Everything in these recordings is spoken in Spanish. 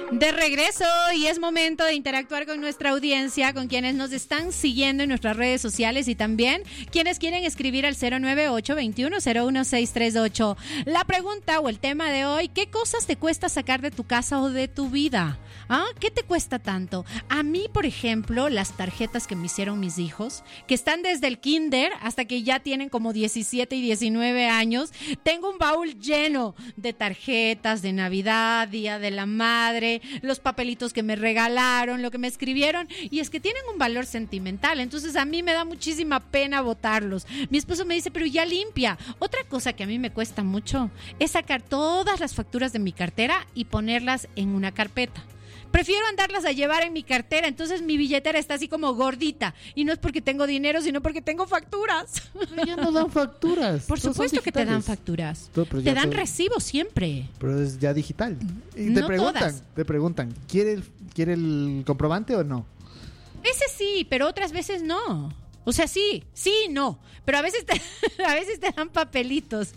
De regreso, y es momento de interactuar con nuestra audiencia, con quienes nos están siguiendo en nuestras redes sociales y también quienes quieren escribir al 098-2101-638. La pregunta o el tema de hoy: ¿qué cosas te cuesta sacar de tu casa o de tu vida? ¿Ah? ¿Qué te cuesta tanto? A mí, por ejemplo, las tarjetas que me hicieron mis hijos, que están desde el kinder hasta que ya tienen como 17 y 19 años, tengo un baúl lleno de tarjetas de Navidad, Día de la Madre, los papelitos que me regalaron, lo que me escribieron, y es que tienen un valor sentimental, entonces a mí me da muchísima pena botarlos. Mi esposo me dice, pero ya limpia. Otra cosa que a mí me cuesta mucho es sacar todas las facturas de mi cartera y ponerlas en una carpeta. Prefiero andarlas a llevar en mi cartera, entonces mi billetera está así como gordita. Y no es porque tengo dinero, sino porque tengo facturas. Pero ya no dan facturas. Por supuesto que te dan facturas. Te dan recibos siempre. Pero es ya digital. Y No todas. te preguntan, ¿quiere el comprobante o no? Ese sí, pero otras veces no. O sea, sí, no, pero a veces te dan papelitos.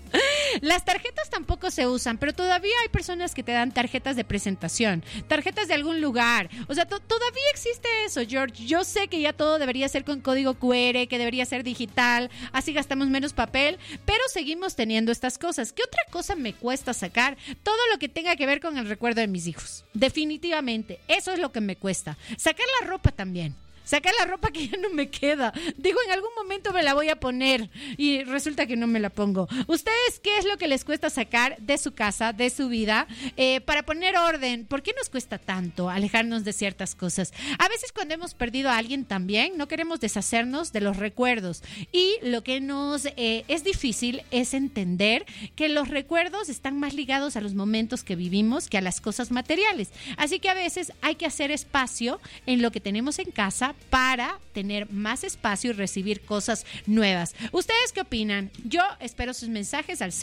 Las tarjetas tampoco se usan, pero todavía hay personas que te dan tarjetas de presentación, tarjetas de algún lugar. O sea, todavía existe eso, George. Yo sé que ya todo debería ser con código QR, que debería ser digital, así gastamos menos papel, pero seguimos teniendo estas cosas. ¿Qué otra cosa me cuesta sacar? Todo lo que tenga que ver con el recuerdo de mis hijos. Definitivamente, eso es lo que me cuesta. Sacar la ropa también. Sacar la ropa que ya no me queda. Digo, en algún momento me la voy a poner y resulta que no me la pongo. ¿Ustedes qué es lo que les cuesta sacar de su casa, de su vida, para poner orden? ¿Por qué nos cuesta tanto alejarnos de ciertas cosas? A veces cuando hemos perdido a alguien también, no queremos deshacernos de los recuerdos. Y lo que nos es difícil es entender que los recuerdos están más ligados a los momentos que vivimos que a las cosas materiales. Así que a veces hay que hacer espacio en lo que tenemos en casa para tener más espacio y recibir cosas nuevas. ¿Ustedes qué opinan? Yo espero sus mensajes al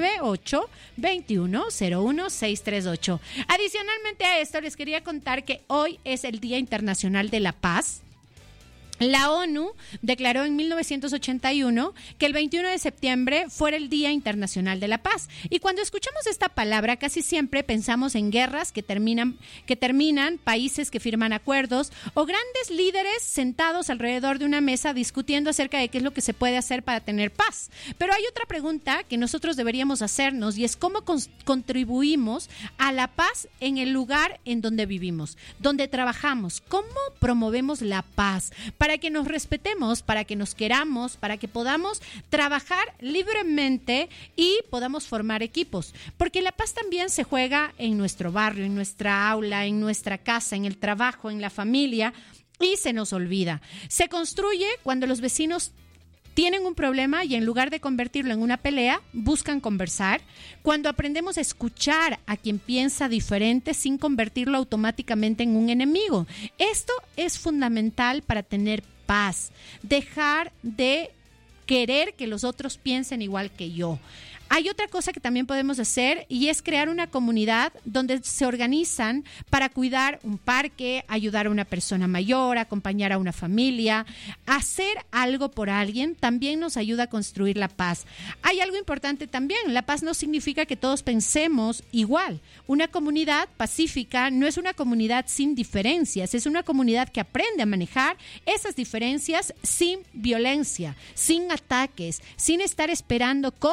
098-2101-638. Adicionalmente a esto, les quería contar que hoy es el Día Internacional de la Paz. La ONU declaró en 1981 que el 21 de septiembre fuera el Día Internacional de la Paz. Y cuando escuchamos esta palabra, casi siempre pensamos en guerras que terminan, países que firman acuerdos o grandes líderes sentados alrededor de una mesa discutiendo acerca de qué es lo que se puede hacer para tener paz. Pero hay otra pregunta que nosotros deberíamos hacernos y es cómo contribuimos a la paz en el lugar en donde vivimos, donde trabajamos. ¿Cómo promovemos la paz? Para que nos respetemos, para que nos queramos, para que podamos trabajar libremente y podamos formar equipos. Porque la paz también se juega en nuestro barrio, en nuestra aula, en nuestra casa, en el trabajo, en la familia, y se nos olvida. Se construye cuando los vecinos tienen un problema y en lugar de convertirlo en una pelea, buscan conversar. Cuando aprendemos a escuchar a quien piensa diferente sin convertirlo automáticamente en un enemigo. Esto es fundamental para tener paz. Dejar de querer que los otros piensen igual que yo. Hay otra cosa que también podemos hacer y es crear una comunidad donde se organizan para cuidar un parque, ayudar a una persona mayor, acompañar a una familia. Hacer algo por alguien también nos ayuda a construir la paz. Hay algo importante también, la paz no significa que todos pensemos igual. Una comunidad pacífica no es una comunidad sin diferencias, es una comunidad que aprende a manejar esas diferencias sin violencia, sin ataques, sin estar esperando